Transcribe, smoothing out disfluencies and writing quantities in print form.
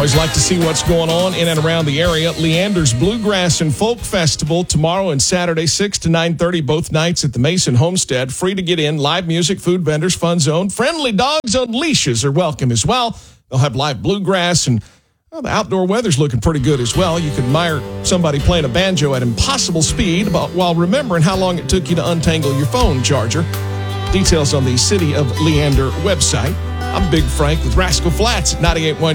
Always like to see what's going on in and around the area. Leander's Bluegrass and Folk Festival tomorrow and Saturday, 6 to 9:30, both nights at the Mason Homestead. Free to get in. Live music, food vendors, fun zone. Friendly dogs on leashes are welcome as well. They'll have live bluegrass, and the outdoor weather's looking pretty good as well. You can admire somebody playing a banjo at impossible speed while remembering how long it took you to untangle your phone charger. Details on the City of Leander website. I'm Big Frank with Rascal Flats at 98.1